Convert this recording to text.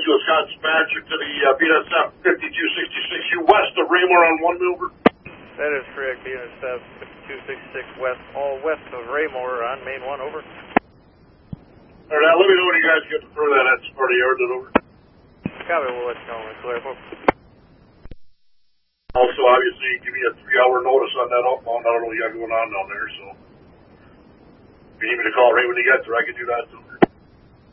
to Wisconsin Patrick to the BNSF 5266 west of Raymore on 1 Milford. That is correct, BNSF 5266 west, all west of Raymore on Main 1, over. All right, let me know when you guys get to throw that. That's part of yard, over. Copy, we'll let you know when it's clear, folks. Also, obviously, give me a 3-hour notice on that outbound. I don't know what you got going on down there, so if you need me to call right when you get there, I can do that too.